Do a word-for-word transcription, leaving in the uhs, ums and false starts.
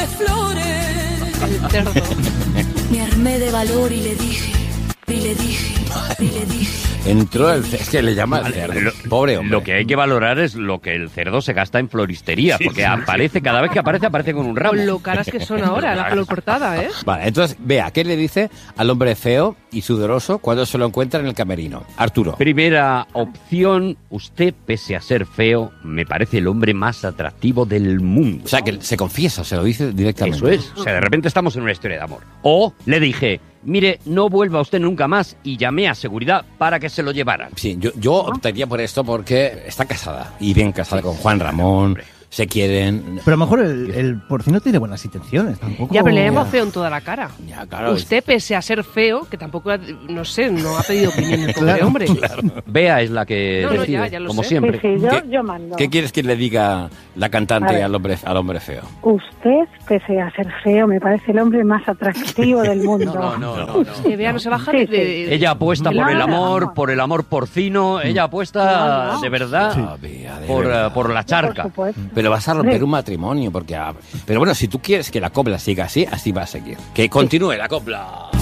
de flores. El cerdo. Me armé de valor y le dije, y le dije, y le dije. Entró el cerdo, es que le llama el cerdo. Pobre hombre. Lo que hay que valorar es lo que el cerdo se gasta en floristería, Sí, porque sí, aparece, cada vez que aparece, aparece con un ramo. Con lo caras que son ahora, la color portada, ¿eh? Vale, entonces, vea, ¿qué le dice al hombre feo y sudoroso cuando se lo encuentra en el camerino? Arturo. Primera opción, usted, pese a ser feo, me parece el hombre más atractivo del mundo. O sea, que se confiesa, se lo dice directamente. Eso es. O sea, de repente estamos en una historia de amor. O le dije, mire, no vuelva usted nunca más, y llamé a seguridad para que se lo llevaran. Sí, yo, yo optaría por esto porque está casada, y bien casada con Juan Ramón, se quieren... Pero a lo mejor el, el porcino tiene buenas intenciones, tampoco... Ya, pero le hemos feo en toda la cara. Ya, claro. Usted, pese a ser feo, que tampoco, ha- no sé, no ha pedido opinión el pobre Claro, hombre. Bea es la que No, no, decide, ya, ya lo como sé. siempre. Sí, sí, yo, ¿Qué- yo mando. ¿Qué quieres que le diga la A cantante ver. al hombre, al hombre feo? Usted, pese a ser feo, me parece el hombre más atractivo del mundo. No, no, no, no, no. Que Bea no se baja de... de- Ella apuesta por el Claro. amor, por el amor porcino, ella apuesta Claro. de verdad Ah, Bea, de por, verdad. eh, por la charca. Por supuesto. Pero vas a romper Sí. un matrimonio, porque... ah, pero bueno, si tú quieres que la copla siga así, así va a seguir. Que continúe la copla.